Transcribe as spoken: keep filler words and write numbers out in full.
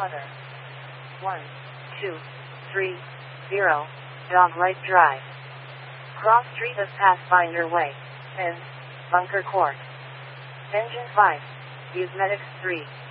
Mother. one, two, three, zero, Dog Light Drive. Cross Street of Pathfinder Way. Fence, Bunker Court. Engine five. Cosmetics three.